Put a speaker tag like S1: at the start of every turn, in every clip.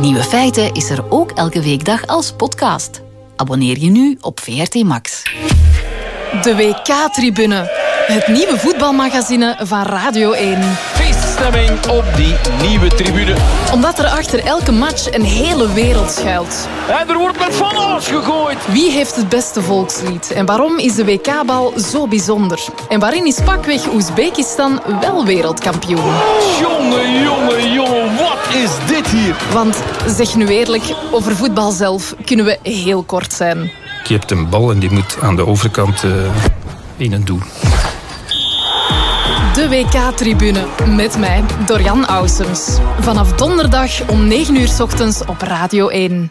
S1: Nieuwe Feiten is er ook elke weekdag als podcast. Abonneer je nu op VRT Max.
S2: De WK-tribune. Het nieuwe voetbalmagazine van Radio 1.
S3: Feeststemming op die nieuwe tribune.
S2: Omdat er achter elke match een hele wereld schuilt.
S3: En er wordt met van alles gegooid.
S2: Wie heeft het beste volkslied? En waarom is de WK-bal zo bijzonder? En waarin is pakweg Oezbekistan wel wereldkampioen?
S3: Jongen, wat is dit hier?
S2: Want, zeg nu eerlijk, over voetbal zelf kunnen we heel kort zijn.
S4: Je hebt een bal en die moet aan de overkant in een doel.
S2: De WK-tribune met mij, Dorian Ausums. Vanaf donderdag om 9 uur 's ochtends op Radio 1.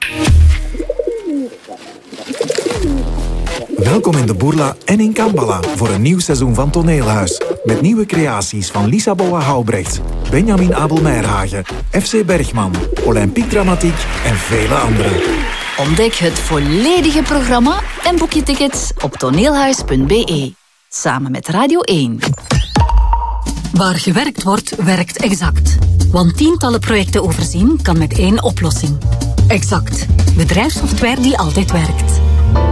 S5: Welkom in de Bourla en in Kambala voor een nieuw seizoen van Toneelhuis. Met nieuwe creaties van Lisa Boa-Houbrecht, Benjamin Abel-Meirhagen, FC Bergman, Olympique Dramatiek en vele anderen.
S1: Ontdek het volledige programma en boek je tickets op toneelhuis.be. Samen met Radio 1.
S6: Waar gewerkt wordt, werkt Exact. Want tientallen projecten overzien kan met één oplossing. Exact. Bedrijfssoftware die altijd werkt.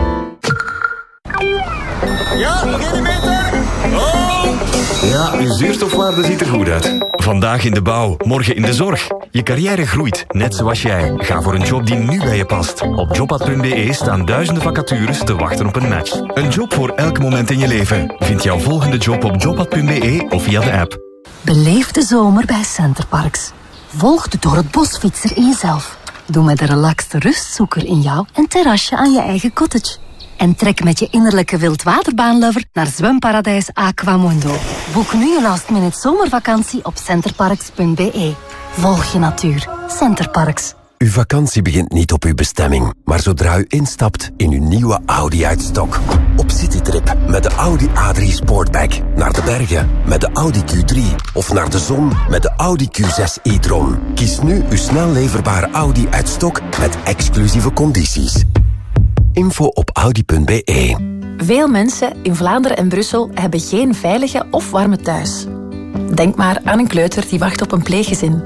S7: Ja, nog 1 meter. Oh!
S8: Ja, uw zuurstofwaarde ziet er goed uit. Vandaag in de bouw, morgen in de zorg. Je carrière groeit, net zoals jij. Ga voor een job die nu bij je past. Op jobpad.be staan duizenden vacatures te wachten op een match. Een job voor elk moment in je leven. Vind jouw volgende job op jobpad.be of via de app.
S6: Beleef de zomer bij Centerparks. Volg de door het bosfietser in jezelf. Doe met de relaxte rustzoeker in jou een terrasje aan je eigen cottage. En trek met je innerlijke wildwaterbaanlover naar zwemparadijs Aquamundo. Boek nu een last-minute zomervakantie op centerparks.be. Volg je natuur. Centerparks.
S9: Uw vakantie begint niet op uw bestemming, maar zodra u instapt in uw nieuwe Audi uit stok. Op citytrip met de Audi A3 Sportback. Naar de bergen met de Audi Q3. Of naar de zon met de Audi Q6 e-tron. Kies nu uw snel leverbare Audi uit stok met exclusieve condities. Info op audi.be.
S10: Veel mensen in Vlaanderen en Brussel hebben geen veilige of warme thuis. Denk maar aan een kleuter die wacht op een pleeggezin.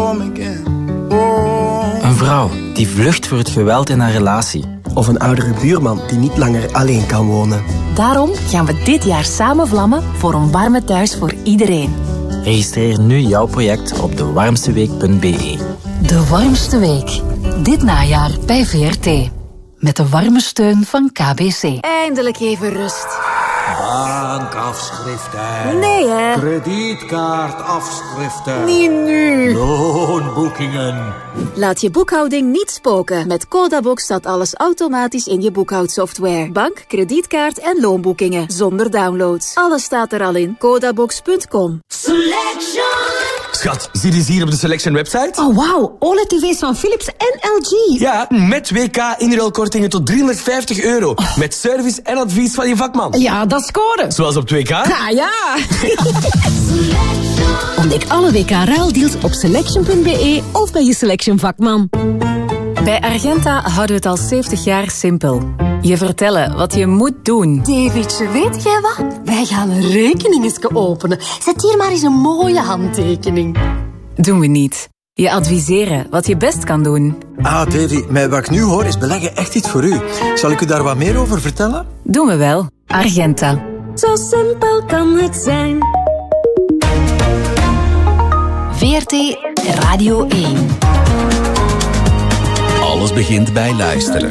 S11: Een vrouw die vlucht voor het geweld in haar relatie.
S12: Of een oudere buurman die niet langer alleen kan wonen.
S10: Daarom gaan we dit jaar samen vlammen voor een warme thuis voor iedereen.
S11: Registreer nu jouw project op dewarmsteweek.be.
S1: De warmste week. Dit najaar bij VRT. Met de warme steun van KBC.
S13: Eindelijk even rust.
S14: Bankafschriften.
S13: Nee, hè?
S14: Kredietkaartafschriften.
S13: Niet nu.
S14: Loonboekingen.
S13: Laat je boekhouding niet spoken. Met Codabox staat alles automatisch in je boekhoudsoftware. Bank, kredietkaart en loonboekingen. Zonder downloads. Alles staat er al in. Codabox.com.
S15: Selection.
S16: Schat, zie je hier op de Selection website?
S15: Oh, wauw. OLED-tv's van Philips en LG.
S16: Ja, met WK-inruilkortingen tot €350. Oh. Met service en advies van je vakman.
S15: Ja, dat scoren.
S16: Zoals op 2K?
S15: Ja. Ontdek alle WK-ruildeals op selection.be of bij je Selection vakman.
S10: Bij Argenta houden we het al 70 jaar simpel. Je vertellen wat je moet doen.
S15: Davidje, weet jij wat? Wij gaan een rekening openen. Zet hier maar eens een mooie handtekening.
S10: Doen we niet. Je adviseren wat je best kan doen.
S12: Ah, Davy, met wat ik nu hoor is beleggen echt iets voor u. Zal ik u daar wat meer over vertellen?
S10: Doen we wel. Argenta.
S15: Zo simpel kan het zijn.
S1: VRT Radio 1.
S17: Alles begint bij luisteren.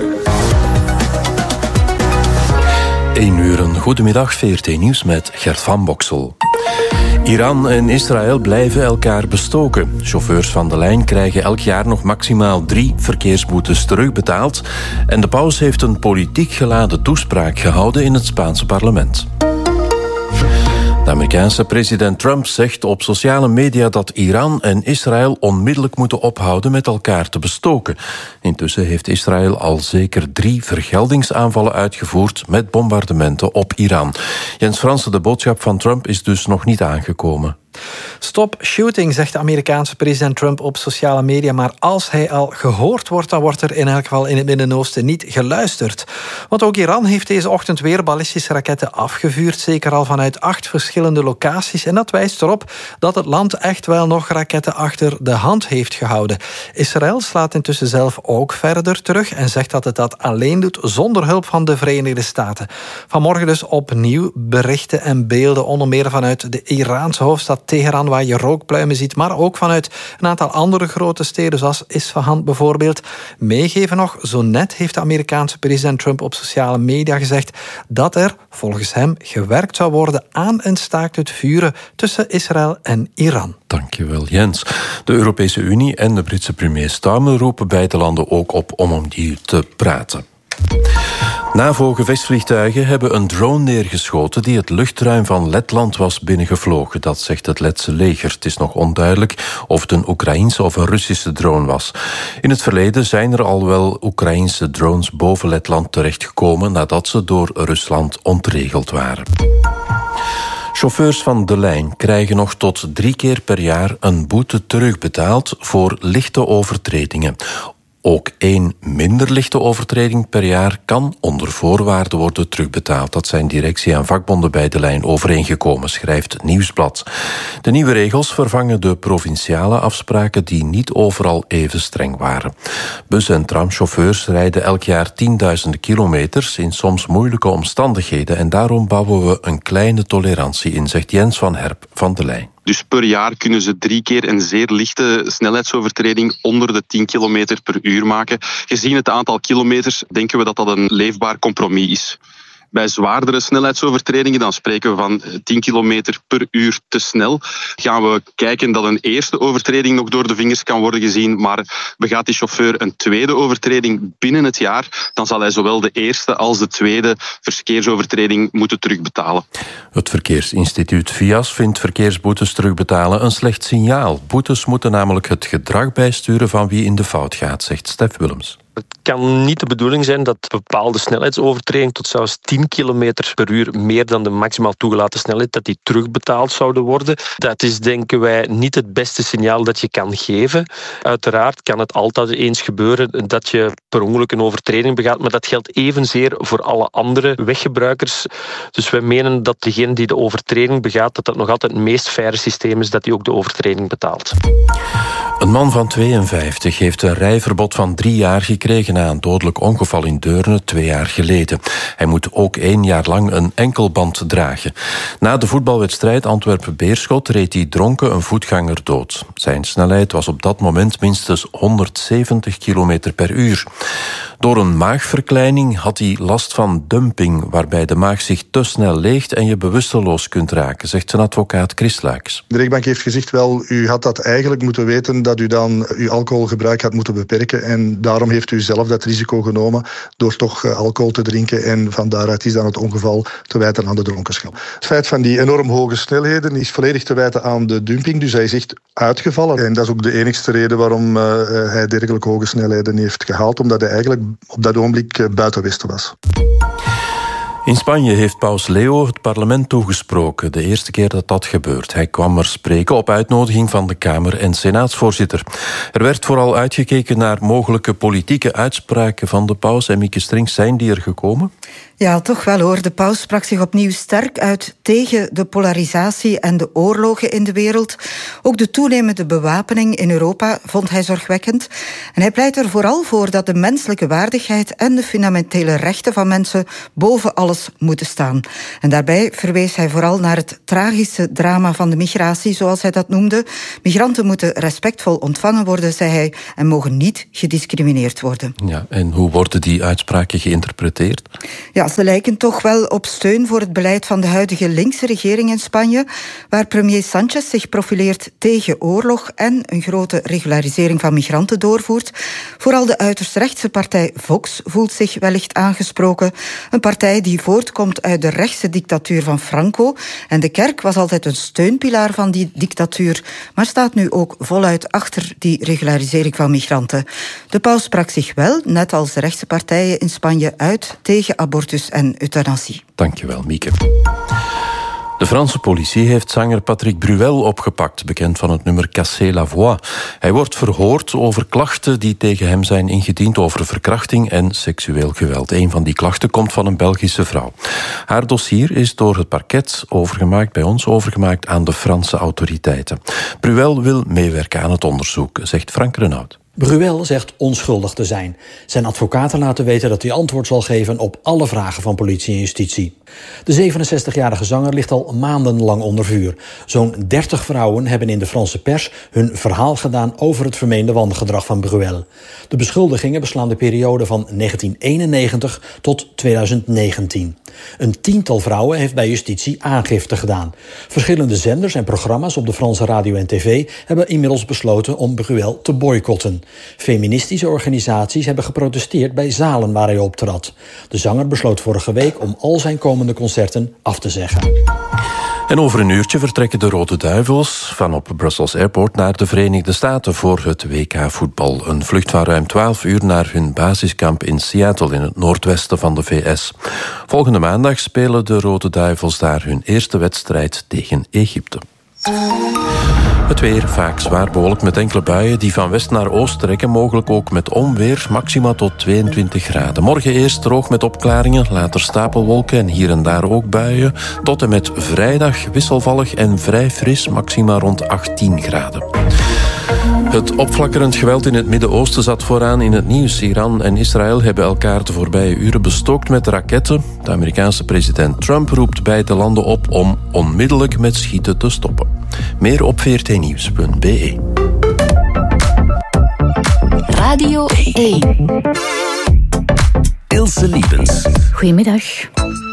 S17: 1 uur, een goedemiddag, VRT Nieuws met Gert van Boksel. Iran en Israël blijven elkaar bestoken. Chauffeurs van de lijn krijgen elk jaar nog maximaal 3 verkeersboetes terugbetaald. En de paus heeft een politiek geladen toespraak gehouden in het Spaanse parlement. De Amerikaanse president Trump zegt op sociale media dat Iran en Israël onmiddellijk moeten ophouden met elkaar te bestoken. Intussen heeft Israël al zeker 3 vergeldingsaanvallen uitgevoerd met bombardementen op Iran. Jens Fransen, de boodschap van Trump is dus nog niet aangekomen.
S18: Stop shooting, zegt de Amerikaanse president Trump op sociale media. Maar als hij al gehoord wordt, dan wordt er in elk geval in het Midden-Oosten niet geluisterd. Want ook Iran heeft deze ochtend weer ballistische raketten afgevuurd. Zeker al vanuit 8 verschillende locaties. En dat wijst erop dat het land echt wel nog raketten achter de hand heeft gehouden. Israël slaat intussen zelf ook verder terug en zegt dat het dat alleen doet zonder hulp van de Verenigde Staten. Vanmorgen dus opnieuw berichten en beelden, onder meer vanuit de Iraanse hoofdstad Teheran, waar je rookpluimen ziet, maar ook vanuit een aantal andere grote steden, zoals Isfahan bijvoorbeeld. Meegeven nog, zo net heeft de Amerikaanse president Trump op sociale media gezegd dat er, volgens hem, gewerkt zou worden aan een staakt het vuren tussen Israël en Iran.
S17: Dankjewel, Jens. De Europese Unie en de Britse premier Starmer roepen beide landen ook op om opnieuw te praten. NAVO-gevechtsvliegtuigen hebben een drone neergeschoten die het luchtruim van Letland was binnengevlogen. Dat zegt het Letse leger. Het is nog onduidelijk of het een Oekraïense of een Russische drone was. In het verleden zijn er al wel Oekraïense drones boven Letland terechtgekomen nadat ze door Rusland ontregeld waren. Chauffeurs van De Lijn krijgen nog tot 3 keer per jaar een boete terugbetaald voor lichte overtredingen. Ook 1 minder lichte overtreding per jaar kan onder voorwaarden worden terugbetaald. Dat zijn directie en vakbonden bij De Lijn overeengekomen, schrijft het Nieuwsblad. De nieuwe regels vervangen de provinciale afspraken die niet overal even streng waren. Bus- en tramchauffeurs rijden elk jaar 10.000 kilometers in soms moeilijke omstandigheden en daarom bouwen we een kleine tolerantie in, zegt Jens van Herp van De Lijn.
S19: Dus per jaar kunnen ze 3 keer een zeer lichte snelheidsovertreding onder de 10 kilometer per uur maken. Gezien het aantal kilometers denken we dat dat een leefbaar compromis is. Bij zwaardere snelheidsovertredingen, dan spreken we van 10 kilometer per uur te snel. Gaan we kijken dat een eerste overtreding nog door de vingers kan worden gezien, maar begaat die chauffeur een tweede overtreding binnen het jaar, dan zal hij zowel de eerste als de tweede verkeersovertreding moeten terugbetalen.
S17: Het Verkeersinstituut VIAS vindt verkeersboetes terugbetalen een slecht signaal. Boetes moeten namelijk het gedrag bijsturen van wie in de fout gaat, zegt Stef Willems.
S20: Het kan niet de bedoeling zijn dat bepaalde snelheidsovertredingen tot zelfs 10 kilometer per uur meer dan de maximaal toegelaten snelheid, dat die terugbetaald zouden worden. Dat is, denken wij, niet het beste signaal dat je kan geven. Uiteraard kan het altijd eens gebeuren dat je per ongeluk een overtreding begaat, maar dat geldt evenzeer voor alle andere weggebruikers. Dus wij menen dat degene die de overtreding begaat, dat nog altijd het meest faire systeem is, dat hij ook de overtreding betaalt.
S17: Een man van 52 heeft een rijverbod van 3 jaar gekregen na een dodelijk ongeval in Deurne 2 jaar geleden. Hij moet ook 1 jaar lang een enkelband dragen. Na de voetbalwedstrijd Antwerpen-Beerschot reed hij dronken een voetganger dood. Zijn snelheid was op dat moment minstens 170 km per uur. Door een maagverkleining had hij last van dumping, waarbij de maag zich te snel leegt en je bewusteloos kunt raken, zegt zijn advocaat Chris Luijks.
S21: De rechtbank heeft gezegd, wel, u had dat eigenlijk moeten weten dat u dan uw alcoholgebruik had moeten beperken en daarom heeft u zelf dat risico genomen door toch alcohol te drinken en van daaruit is dan het ongeval te wijten aan de dronkenschap. Het feit van die enorm hoge snelheden is volledig te wijten aan de dumping, dus hij is echt uitgevallen. En dat is ook de enigste reden waarom hij dergelijke hoge snelheden heeft gehaald, omdat hij eigenlijk op dat ogenblik buiten Westen was.
S17: In Spanje heeft paus Leo het parlement toegesproken. De eerste keer dat dat gebeurt. Hij kwam er spreken op uitnodiging van de Kamer- en Senaatsvoorzitter. Er werd vooral uitgekeken naar mogelijke politieke uitspraken van de paus. En Mieke Strings, zijn die er gekomen?
S22: Ja, toch wel hoor. De paus sprak zich opnieuw sterk uit tegen de polarisatie en de oorlogen in de wereld. Ook de toenemende bewapening in Europa vond hij zorgwekkend. En hij pleit er vooral voor dat de menselijke waardigheid en de fundamentele rechten van mensen boven alles moeten staan. En daarbij verwees hij vooral naar het tragische drama van de migratie, zoals hij dat noemde. Migranten moeten respectvol ontvangen worden, zei hij, en mogen niet gediscrimineerd worden.
S17: Ja, en hoe worden die uitspraken geïnterpreteerd?
S22: Ja, ze lijken toch wel op steun voor het beleid van de huidige linkse regering in Spanje, waar premier Sánchez zich profileert tegen oorlog en een grote regularisering van migranten doorvoert. Vooral de uiterst rechtse partij Vox voelt zich wellicht aangesproken. Een partij die voortkomt uit de rechtse dictatuur van Franco. En de kerk was altijd een steunpilaar van die dictatuur, maar staat nu ook voluit achter die regularisering van migranten. De paus sprak zich wel, net als de rechtse partijen in Spanje, uit tegen abortus en euthanasie.
S17: Dankjewel, Mieke. De Franse politie heeft zanger Patrick Bruel opgepakt, bekend van het nummer Casser la Voix. Hij wordt verhoord over klachten die tegen hem zijn ingediend over verkrachting en seksueel geweld. Een van die klachten komt van een Belgische vrouw. Haar dossier is door het parket overgemaakt aan de Franse autoriteiten. Bruel wil meewerken aan het onderzoek, zegt Frank Renaud.
S3: Bruel zegt onschuldig te zijn. Zijn advocaten laten weten dat hij antwoord zal geven op alle vragen van politie en justitie. De 67-jarige zanger ligt al maandenlang onder vuur. Zo'n 30 vrouwen hebben in de Franse pers hun verhaal gedaan over het vermeende wangedrag van Bruel. De beschuldigingen beslaan de periode van 1991 tot 2019. Een tiental vrouwen heeft bij justitie aangifte gedaan. Verschillende zenders en programma's op de Franse radio en tv hebben inmiddels besloten om Bruel te boycotten. Feministische organisaties hebben geprotesteerd bij zalen waar hij optrad. De zanger besloot vorige week om al zijn komende concerten af te zeggen.
S17: En over een uurtje vertrekken de Rode Duivels van op Brussels Airport naar de Verenigde Staten voor het WK-voetbal. Een vlucht van ruim 12 uur naar hun basiskamp in Seattle in het noordwesten van de VS. Volgende maandag spelen de Rode Duivels daar hun eerste wedstrijd tegen Egypte. Het weer, vaak zwaar bewolkt met enkele buien die van west naar oost trekken, mogelijk ook met onweer, maxima tot 22 graden. Morgen eerst droog met opklaringen, later stapelwolken en hier en daar ook buien. Tot en met vrijdag wisselvallig en vrij fris, maxima rond 18 graden. Het opflakkerend geweld in het Midden-Oosten zat vooraan in het nieuws. Iran en Israël hebben elkaar de voorbije uren bestookt met raketten. De Amerikaanse president Trump roept beide landen op om onmiddellijk met schieten te stoppen. Meer op vrtnieuws.be.
S1: Radio 1.
S4: Ilse Liepens.
S1: Goedemiddag.